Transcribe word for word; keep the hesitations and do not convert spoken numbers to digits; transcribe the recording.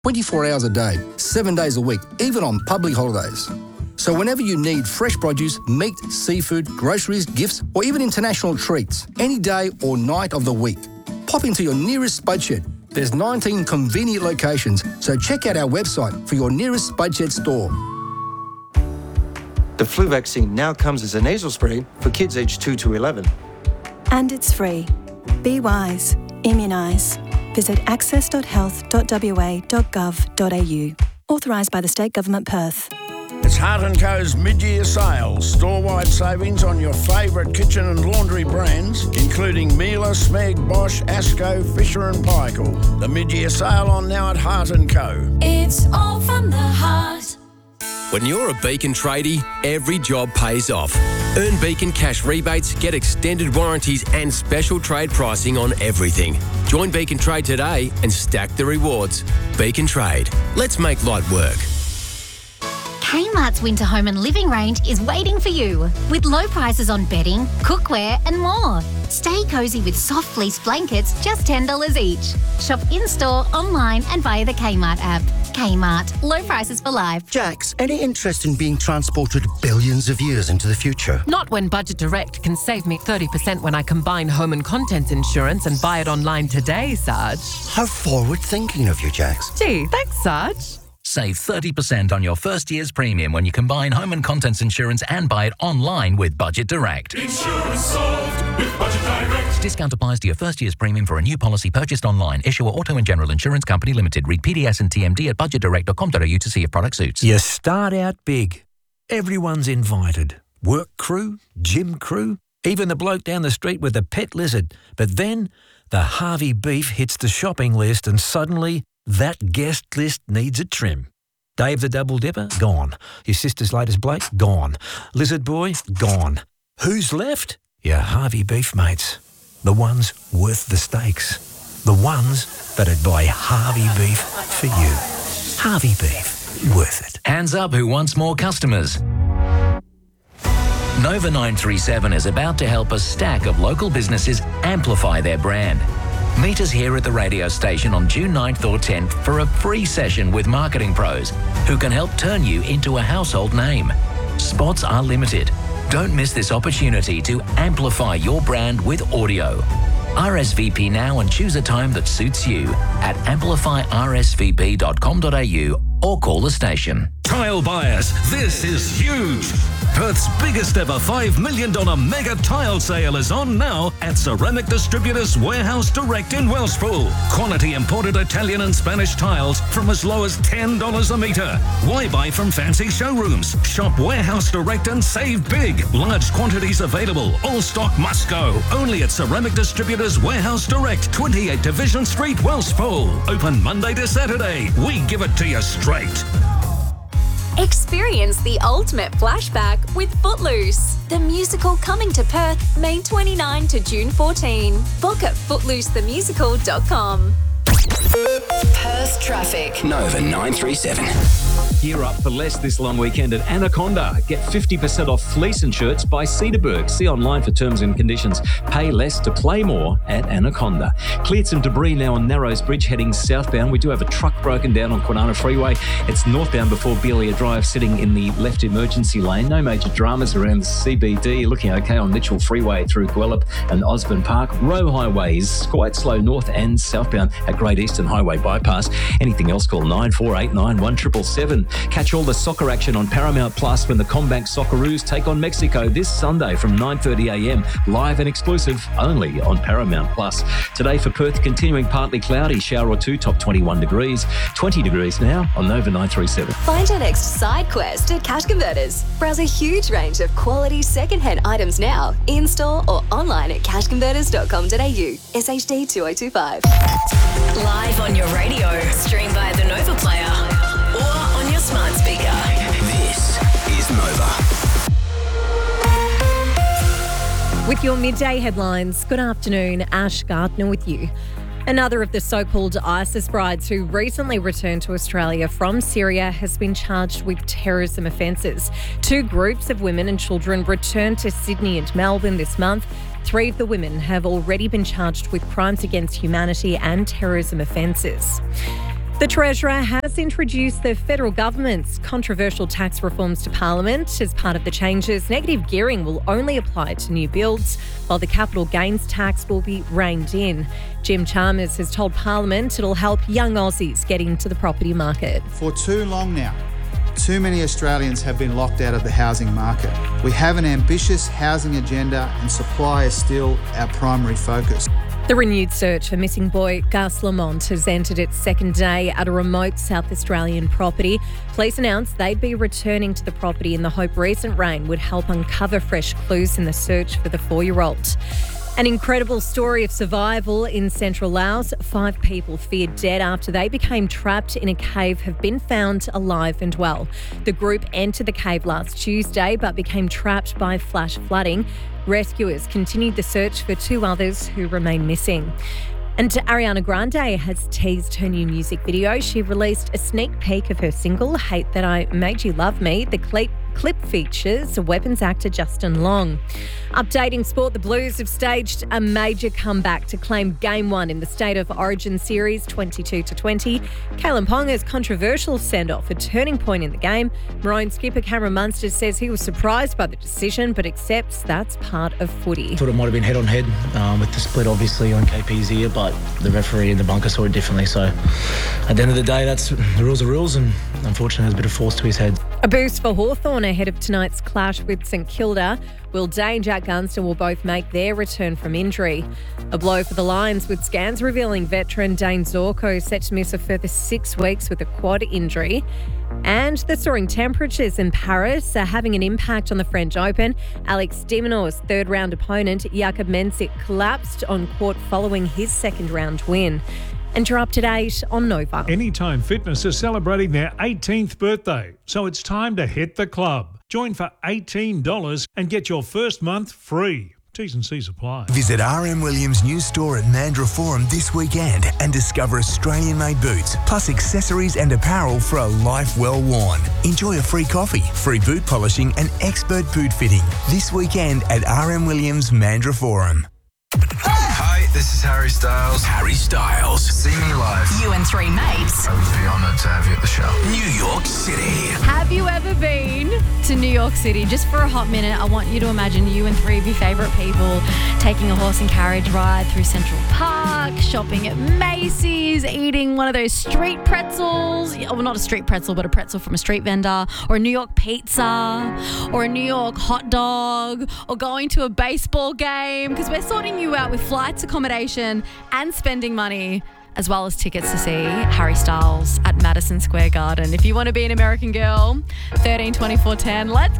twenty-four hours a day, seven days a week, even on public holidays. So whenever you need fresh produce, meat, seafood, groceries, gifts, or even international treats, any day or night of the week, pop into your nearest Spud Shed. There's nineteen convenient locations, so check out our website for your nearest Spud Shed store. The flu vaccine now comes as a nasal spray for kids aged two to eleven. And it's free. Be wise. Immunise. Visit access dot health dot w a dot gov dot a u. Authorised by the State Government, Perth. It's Hart and Co's mid-year sale. Store-wide savings on your favourite kitchen and laundry brands, including Miele, Smeg, Bosch, Asco, Fisher and Paykel. The mid-year sale on now at Hart and Co. It's all from the heart. When you're a Beacon tradie, every job pays off. Earn Beacon cash rebates, get extended warranties and special trade pricing on everything. Join Beacon Trade today and stack the rewards. Beacon Trade. Let's make light work. Kmart's winter home and living range is waiting for you with low prices on bedding, cookware and more. Stay cosy with soft fleece blankets, just ten dollars each. Shop in-store, online and via the Kmart app. Kmart, low prices for life. Jax, any interest in being transported billions of years into the future? Not when Budget Direct can save me thirty percent when I combine home and contents insurance and buy it online today, Sarge. How forward-thinking of you, Jax. Gee, thanks, Sarge. Save thirty percent on your first year's premium when you combine home and contents insurance and buy it online with Budget Direct. Insurance solved with Budget Direct. Discount applies to your first year's premium for a new policy purchased online. Issuer Auto and General Insurance Company Limited. Read P D S and T M D at budget direct dot com dot a u to see if product suits. You start out big. Everyone's invited. Work crew, gym crew, even the bloke down the street with the pet lizard. But then the Harvey beef hits the shopping list and suddenly that guest list needs a trim. Dave the Double Dipper? Gone. Your sister's latest bloke? Gone. Lizard Boy? Gone. Who's left? Your Harvey beef mates. The ones worth the stakes. The ones that'd buy Harvey beef for you. Harvey beef. Worth it. Hands up who wants more customers. Nova nine three seven is about to help a stack of local businesses amplify their brand. Meet us here at the radio station on June ninth or tenth for a free session with marketing pros who can help turn you into a household name. Spots are limited. Don't miss this opportunity to amplify your brand with audio. R S V P now and choose a time that suits you at amplify r s v p dot com dot a u or call the station. Tile buyers, this is huge. Perth's biggest ever five million dollars mega tile sale is on now at Ceramic Distributors Warehouse Direct in Wellspool. Quality imported Italian and Spanish tiles from as low as ten dollars a metre. Why buy from fancy showrooms? Shop Warehouse Direct and save big. Large quantities available. All stock must go. Only at Ceramic Distributors Warehouse Direct, twenty-eight Division Street, Wellspool. Open Monday to Saturday. We give it to you straight. Experience the ultimate flashback with Footloose, the musical coming to Perth May twenty-ninth to June fourteenth. Book at footloose the musical dot com. Perth traffic. Nova nine three seven. Gear up for less this long weekend at Anaconda. Get fifty percent off fleece and shirts by Cedarburg. See online for terms and conditions. Pay less to play more at Anaconda. Cleared some debris now on Narrows Bridge heading southbound. We do have a truck broken down on Kwinana Freeway. It's northbound before Belia Drive, sitting in the left emergency lane. No major dramas around the C B D. Looking okay on Mitchell Freeway through Guelph and Osborne Park. Row Highway is quite slow north and southbound at Great Eastern Highway bypass. Anything else, call nine four eight nine one seven seven seven. Catch all the soccer action on Paramount Plus when the Combank Socceroos take on Mexico this Sunday from nine thirty a m, live and exclusive only on Paramount Plus. Today for Perth, continuing partly cloudy, shower or two, top twenty-one degrees, twenty degrees now on Nova nine three seven. Find your next side quest at Cash Converters. Browse a huge range of quality second-hand items now, in-store or online at cash converters dot com dot a u. S H D two oh two five. Live on your radio, stream via the Nova Player or on your smart speaker. This is Nova. With your midday headlines, good afternoon, Ash Gardner with you. Another of the so-called ISIS brides who recently returned to Australia from Syria has been charged with terrorism offences. Two groups of women and children returned to Sydney and Melbourne this month. Three of the women have already been charged with crimes against humanity and terrorism offences. The Treasurer has introduced the federal government's controversial tax reforms to Parliament. As part of the changes, negative gearing will only apply to new builds, while the capital gains tax will be reined in. Jim Chalmers has told Parliament it'll help young Aussies get into the property market. For too long now, too many Australians have been locked out of the housing market. We have an ambitious housing agenda and supply is still our primary focus. The renewed search for missing boy Gus Lamont has entered its second day at a remote South Australian property. Police announced they'd be returning to the property in the hope recent rain would help uncover fresh clues in the search for the four-year-old. An incredible story of survival in central Laos. Five people feared dead after they became trapped in a cave have been found alive and well. The group entered the cave last Tuesday but became trapped by flash flooding. Rescuers continued the search for two others who remain missing. And Ariana Grande has teased her new music video. She released a sneak peek of her single, Hate That I Made You Love Me. The clip Clip features Weapons actor Justin Long. Updating sport, the Blues have staged a major comeback to claim Game One in the State of Origin series, twenty-two to twenty. Kalen Ponga's controversial send-off, a turning point in the game. Maroon skipper Cameron Munster says he was surprised by the decision, but accepts that's part of footy. Thought it might have been head-on-head um, with the split, obviously, on K P's ear, but the referee in the bunker saw it differently. So at the end of the day, that's the rules are rules, and unfortunately, there's a bit of force to his head. A boost for Hawthorn ahead of tonight's clash with St Kilda. Will Day and Jack Gunston will both make their return from injury. A blow for the Lions, with scans revealing veteran Dane Zorko set to miss a further six weeks with a quad injury. And the soaring temperatures in Paris are having an impact on the French Open. Alex de Minaur's third-round opponent, Jakob Mensik, collapsed on court following his second-round win. And you're up to date on Nova. Anytime Fitness is celebrating their eighteenth birthday, so it's time to hit the club. Join for eighteen dollars and get your first month free. T's and C's apply. Visit R M Williams' new store at Mandurah Forum this weekend and discover Australian-made boots, plus accessories and apparel for a life well worn. Enjoy a free coffee, free boot polishing and expert boot fitting this weekend at R M Williams' Mandurah Forum. Hi, this is Harry Styles. Harry Styles. See me live. You and three mates. I would be honoured to have you at the show. New York City. Have you ever been to New York City? Just for a hot minute, I want you to imagine you and three of your favourite people taking a horse and carriage ride through Central Park, shopping at Macy's, eating one of those street pretzels. Well, not a street pretzel, but a pretzel from a street vendor, or a New York pizza, or a New York hot dog, or going to a baseball game, because we're sorting you out with flights, accommodation, and spending money, as well as tickets to see Harry Styles at Madison Square Garden. If you want to be an American Girl, thirteen twenty-four ten, let's